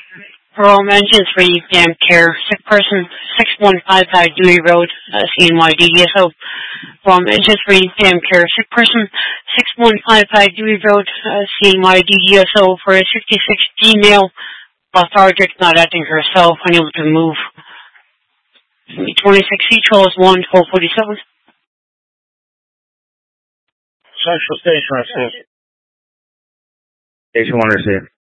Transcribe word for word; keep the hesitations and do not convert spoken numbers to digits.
Rural Engines for E P M Care, sick person, six one five five Dewey Road, uh, C N Y D D S O. Rural Engines for E P M Care, sick person, six one five five Dewey Road, uh, C N Y D D S O for a sixty-six female, lethargic, not acting herself, unable to move. twenty-six Each one, twelve forty-seven. Central Station, I see. Station one, receive.